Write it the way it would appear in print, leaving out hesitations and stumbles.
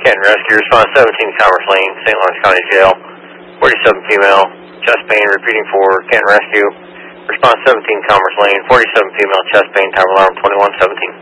Canton Rescue, response 17 Commerce Lane, St. Lawrence County Jail. 47 female, chest pain, repeating for Canton Rescue. Response 17 Commerce Lane, 47 female, chest pain, time alarm 2117.